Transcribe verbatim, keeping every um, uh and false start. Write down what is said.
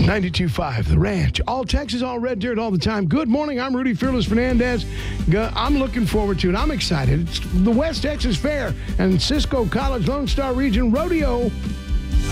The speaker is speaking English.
ninety-two point five, The Ranch. All Texas, all red dirt, all the time. Good morning. I'm Rudy Fearless Fernandez. I'm looking forward to it. I'm excited. It's the West Texas Fair and Cisco College Lone Star Region Rodeo